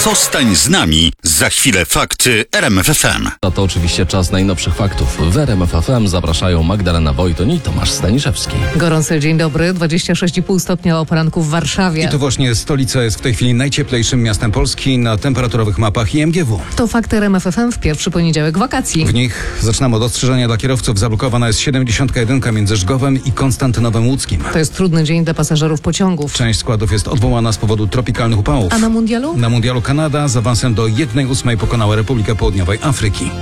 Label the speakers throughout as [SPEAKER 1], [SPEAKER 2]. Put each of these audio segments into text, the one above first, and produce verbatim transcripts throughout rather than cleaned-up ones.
[SPEAKER 1] Zostań z nami. Za chwilę fakty R M F F M.
[SPEAKER 2] A to oczywiście czas najnowszych faktów. W R M F F M zapraszają Magdalena Wojton i Tomasz Staniszewski.
[SPEAKER 3] Gorący dzień dobry, dwadzieścia sześć i pół stopnia o poranku w Warszawie.
[SPEAKER 4] I to właśnie stolica jest w tej chwili najcieplejszym miastem Polski na temperaturowych mapach I M G W.
[SPEAKER 3] To fakty R M F F M w pierwszy poniedziałek wakacji.
[SPEAKER 4] W nich zaczynamy od ostrzeżenia dla kierowców. Zablokowana jest siedemdziesiątka jeden między Żgowem i Konstantynowem Łódzkim.
[SPEAKER 3] To jest trudny dzień dla pasażerów pociągów.
[SPEAKER 4] Część składów jest odwołana z powodu tropikalnych upałów.
[SPEAKER 3] A na mundialu?
[SPEAKER 4] Na mundialu Kanada z awansem do jednej ósmej pokonała Republikę Południowej Afryki.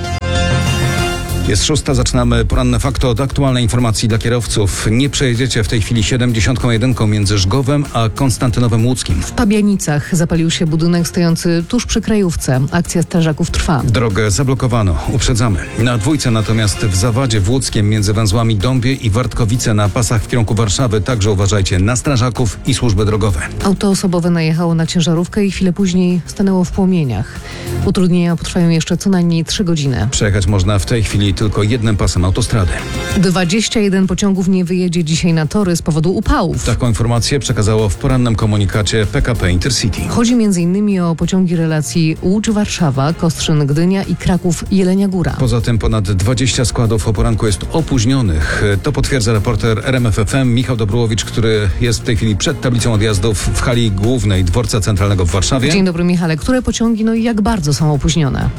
[SPEAKER 4] Jest szósta, zaczynamy poranne fakty od aktualnej informacji dla kierowców. Nie przejedziecie w tej chwili siedemdziesiątką jeden między Żgowem a Konstantynowem Łódzkim.
[SPEAKER 3] W Pabianicach zapalił się budynek stojący tuż przy krajówce. Akcja strażaków trwa.
[SPEAKER 4] Drogę zablokowano, uprzedzamy. Na dwójce natomiast w Zawadzie w Łódzkiem między węzłami Dąbie i Wartkowice na pasach w kierunku Warszawy także uważajcie na strażaków i służby drogowe.
[SPEAKER 3] Auto osobowe najechało na ciężarówkę i chwilę później stanęło w płomieniach. Utrudnienia potrwają jeszcze co najmniej trzy godziny.
[SPEAKER 4] Przejechać można w tej chwili tylko jednym pasem autostrady.
[SPEAKER 3] dwadzieścia jeden pociągów nie wyjedzie dzisiaj na tory z powodu upałów.
[SPEAKER 4] Taką informację przekazało w porannym komunikacie P K P Intercity.
[SPEAKER 3] Chodzi między innymi o pociągi relacji Łódź-Warszawa, Kostrzyn-Gdynia i Kraków-Jelenia Góra.
[SPEAKER 4] Poza tym ponad dwadzieścia składów o poranku jest opóźnionych. To potwierdza reporter R M F F M Michał Dobrowicz, który jest w tej chwili przed tablicą odjazdów w hali głównej Dworca Centralnego w Warszawie.
[SPEAKER 3] Dzień dobry, Michale. Które pociągi, no i jak bardzo są opóźnione?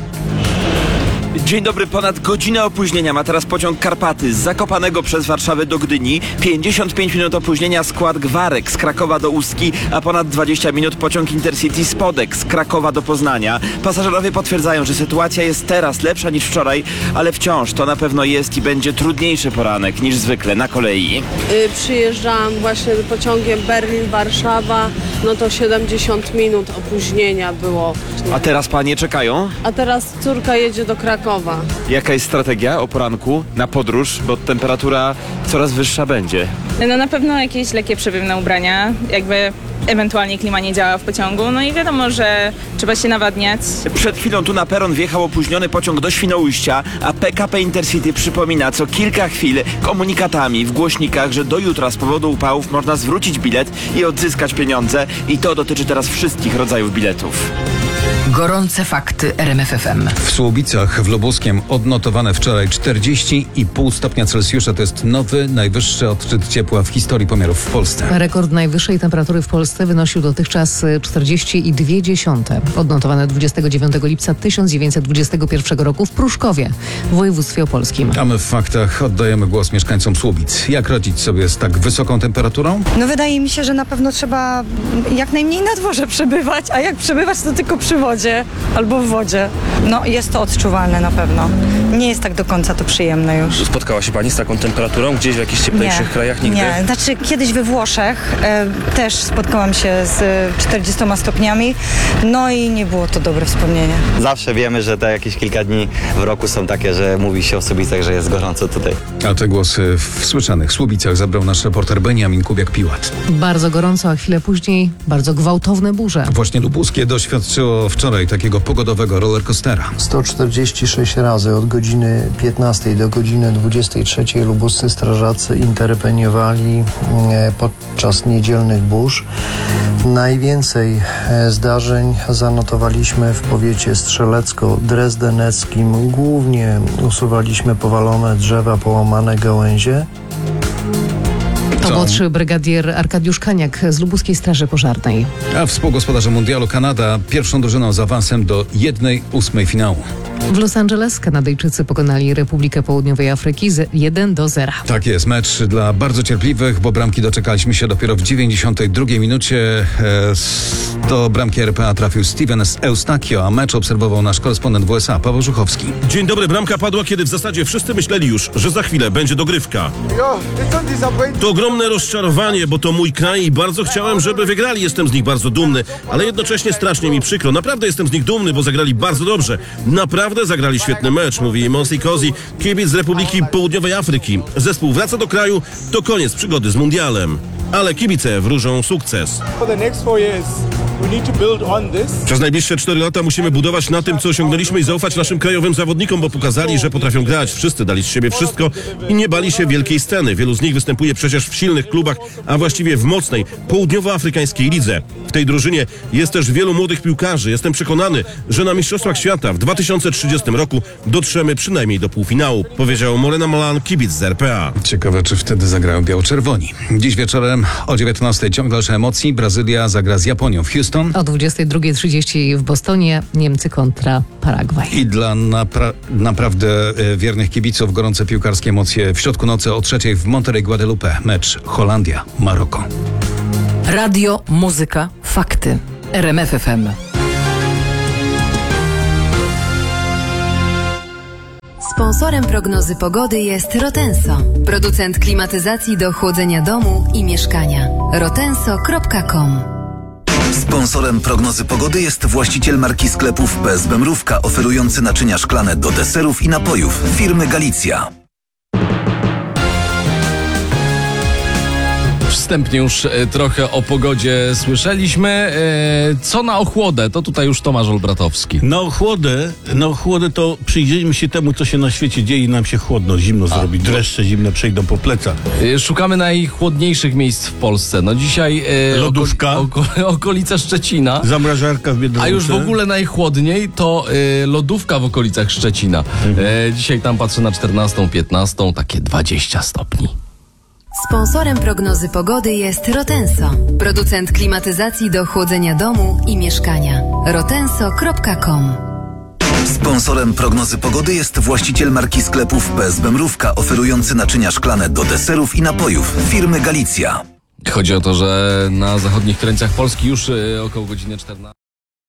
[SPEAKER 5] Dzień dobry, ponad godzinę opóźnienia ma teraz pociąg Karpaty z Zakopanego przez Warszawę do Gdyni, pięćdziesiąt pięć minut opóźnienia skład Gwarek z Krakowa do Ustki, a ponad dwadzieścia minut pociąg Intercity Spodek z Krakowa do Poznania. Pasażerowie potwierdzają, że sytuacja jest teraz lepsza niż wczoraj, ale wciąż to na pewno jest i będzie trudniejszy poranek niż zwykle na kolei.
[SPEAKER 6] Yy, przyjeżdżałam właśnie pociągiem Berlin-Warszawa, no to siedemdziesiąt minut opóźnienia było.
[SPEAKER 5] A teraz panie czekają?
[SPEAKER 6] A teraz córka jedzie do Krakowa.
[SPEAKER 5] Jaka jest strategia o poranku na podróż, bo temperatura coraz wyższa będzie?
[SPEAKER 7] No na pewno jakieś lekkie przewiewne ubrania, jakby ewentualnie klima nie działa w pociągu, no i wiadomo, że trzeba się nawadniać.
[SPEAKER 5] Przed chwilą tu na peron wjechał opóźniony pociąg do Świnoujścia, a P K P Intercity przypomina co kilka chwil komunikatami w głośnikach, że do jutra z powodu upałów można zwrócić bilet i odzyskać pieniądze i to dotyczy teraz wszystkich rodzajów biletów.
[SPEAKER 8] Gorące fakty R M F F M.
[SPEAKER 4] W Słubicach w Lubuskiem odnotowane wczoraj czterdzieści i pół stopnia Celsjusza. To jest nowy, najwyższy odczyt ciepła w historii pomiarów w Polsce.
[SPEAKER 3] Rekord najwyższej temperatury w Polsce wynosił dotychczas czterdzieści i dwie dziesiąte. Odnotowane dwudziestego dziewiątego lipca tysiąc dziewięćset dwudziestego pierwszego roku w Pruszkowie, w województwie opolskim.
[SPEAKER 4] A my w faktach oddajemy głos mieszkańcom Słubic. Jak radzić sobie z tak wysoką temperaturą?
[SPEAKER 9] No wydaje mi się, że na pewno trzeba jak najmniej na dworze przebywać, a jak przebywać to tylko przy wodzie albo w wodzie. No jest to odczuwalne na pewno. Nie jest tak do końca to przyjemne już.
[SPEAKER 10] Spotkała się pani z taką temperaturą gdzieś w jakichś cieplejszych
[SPEAKER 9] nie,
[SPEAKER 10] krajach? Nigdy?
[SPEAKER 9] Nie, znaczy kiedyś we Włoszech e, też spotkałam się z czterdziestoma stopniami, no i nie było to dobre wspomnienie.
[SPEAKER 11] Zawsze wiemy, że te jakieś kilka dni w roku są takie, że mówi się o Słubicach, że jest gorąco tutaj.
[SPEAKER 4] A te głosy w słyszanych Słubicach zabrał nasz reporter Beniamin Kubiak-Piłat.
[SPEAKER 3] Bardzo gorąco, a chwilę później bardzo gwałtowne burze.
[SPEAKER 4] Właśnie Lubuskie doświadczyło wczoraj takiego pogodowego rollercoastera.
[SPEAKER 12] sto czterdzieści sześć razy od godziny piętnastej do godziny dwudziestej trzeciej lubuscy strażacy interweniowali podczas niedzielnych burz. Najwięcej zdarzeń zanotowaliśmy w powiecie strzelecko-drezdeneckim. Głównie usuwaliśmy powalone drzewa, połamane gałęzie.
[SPEAKER 3] To młodszy brygadier Arkadiusz Kaniak z Lubuskiej Straży Pożarnej.
[SPEAKER 4] A współgospodarze mundialu Kanada pierwszą drużyną z awansem do jednej ósmej finału.
[SPEAKER 3] W Los Angeles Kanadyjczycy pokonali Republikę Południowej Afryki z jeden do zera.
[SPEAKER 4] Tak jest, mecz dla bardzo cierpliwych, bo bramki doczekaliśmy się dopiero w dziewięćdziesiątej drugiej minucie. Do bramki R P A trafił Steven Eustachio, a mecz obserwował nasz korespondent w U S A, Paweł Żuchowski.
[SPEAKER 13] Dzień dobry, bramka padła, kiedy w zasadzie wszyscy myśleli już, że za chwilę będzie dogrywka. To ogromne rozczarowanie, bo to mój kraj i bardzo chciałem, żeby wygrali. Jestem z nich bardzo dumny, ale jednocześnie strasznie mi przykro. Naprawdę jestem z nich dumny, bo zagrali bardzo dobrze. Naprawdę zagrali świetny mecz, mówi Mosi Kozi, kibic z Republiki Południowej Afryki. Zespół wraca do kraju, to koniec przygody z mundialem. Ale kibice wróżą sukces. Przez najbliższe cztery lata musimy budować na tym, co osiągnęliśmy i zaufać naszym krajowym zawodnikom, bo pokazali, że potrafią grać. Wszyscy dali z siebie wszystko i nie bali się wielkiej sceny. Wielu z nich występuje przecież w silnych klubach, a właściwie w mocnej, południowoafrykańskiej lidze. W tej drużynie jest też wielu młodych piłkarzy. Jestem przekonany, że na Mistrzostwach Świata w dwa tysiące trzydziestym roku dotrzemy przynajmniej do półfinału, powiedział Morena Malan, kibic z R P A.
[SPEAKER 4] Ciekawe, czy wtedy zagrają biało-czerwoni. Dziś wieczorem o dziewiętnastej ciąg dalsze emocji. Brazylia zagra z Japonią w Houston.
[SPEAKER 3] O dwudziestej drugiej trzydzieści w Bostonie Niemcy kontra Paragwaj.
[SPEAKER 4] I dla napra- naprawdę e, wiernych kibiców gorące piłkarskie emocje w środku nocy o trzeciej w Monterrey Guadalupe. Mecz Holandia-Maroko.
[SPEAKER 8] Radio, muzyka, fakty. R M F F M.
[SPEAKER 14] Sponsorem prognozy pogody jest Rotenso, producent klimatyzacji do chłodzenia domu i mieszkania. rotenso kropka com.
[SPEAKER 15] Sponsorem prognozy pogody jest właściciel marki sklepów P S B Mrówka, oferujący naczynia szklane do deserów i napojów firmy Galicja.
[SPEAKER 2] Wstępnie już e, trochę o pogodzie słyszeliśmy. E, co na ochłodę? To tutaj już Tomasz Olbratowski.
[SPEAKER 16] Na ochłodę, na ochłodę to przyjrzyjmy się temu, co się na świecie dzieje i nam się chłodno, zimno A, zrobi. Dreszcze zimne przejdą po plecach.
[SPEAKER 2] E, szukamy najchłodniejszych miejsc w Polsce. No dzisiaj... E,
[SPEAKER 16] Lodówka.
[SPEAKER 2] Oko, oko, okolice Szczecina.
[SPEAKER 16] Zamrażarka w Biedronce.
[SPEAKER 2] A już w ogóle najchłodniej to e, lodówka w okolicach Szczecina. Mhm. E, dzisiaj tam patrzę na czternastą, piętnastą, takie dwadzieścia stopni.
[SPEAKER 14] Sponsorem prognozy pogody jest Rotenso, producent klimatyzacji do chłodzenia domu i mieszkania. rotenso kropka com.
[SPEAKER 15] Sponsorem prognozy pogody jest właściciel marki sklepów P S B Mrówka, oferujący naczynia szklane do deserów i napojów firmy Galicja.
[SPEAKER 2] Chodzi o to, że na zachodnich krańcach Polski już e, około godziny czternastej.